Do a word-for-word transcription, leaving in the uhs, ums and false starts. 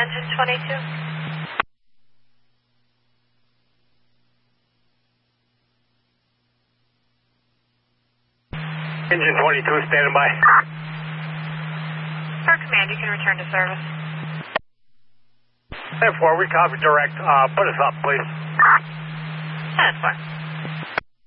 engine twenty-two. Engine twenty-two, standing by. For command, you can return to service. ten four, we copy direct. Uh, put us up, please. ten four.